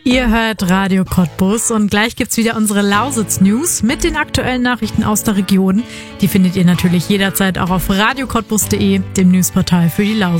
Ihr hört Radio Cottbus und gleich gibt's wieder unsere Lausitz-News mit den aktuellen Nachrichten aus der Region. Die findet ihr natürlich jederzeit auch auf radiocottbus.de, dem Newsportal für die Lausitz.